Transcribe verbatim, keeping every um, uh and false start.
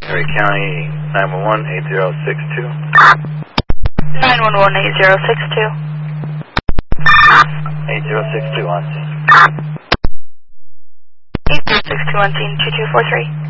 Erie County nine one one eight zero six two. nine one one eight zero six two. eight zero six two on scene. eight zero six two on scene, two two four three.